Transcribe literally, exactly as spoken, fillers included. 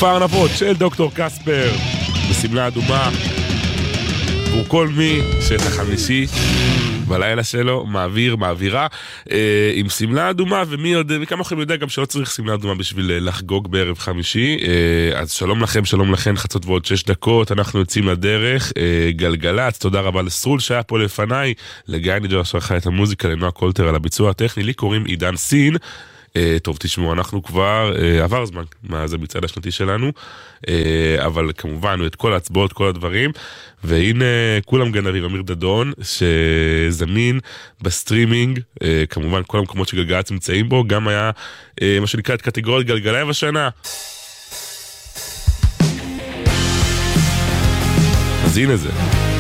כפר נפות של דוקטור קספר בסמלה אדומה עבור כל מי שאת החמישי בלילה שלו מעביר, מעבירה אה, עם סמלה אדומה, ומי יודע, וכמה לכם יודע גם שלא צריך סמלה אדומה בשביל לחגוג בערב חמישי. אה, אז שלום לכם, שלום לכם, חצות ועוד שש דקות, אנחנו יוצאים לדרך. אה, גלגלץ, תודה רבה לסרול שהיה פה לפניי, לגיא ניג'ר שערכה את המוזיקה, לנועה קולטר על הביצוע הטכני, לי קוראים עידן סין. Uh, טוב, תשמעו, אנחנו כבר uh, עבר זמן מה זה מצעד השנתי שלנו, uh, אבל כמובן את כל ההצבעות, כל הדברים, והנה כולם גנבים, אמיר דדון שזמין בסטרימינג, uh, כמובן כל המקומות שגלגלץ נמצאים בו, גם היה uh, מה שנקרא את קטגוריית גלגלייב השנה. אז הנה זה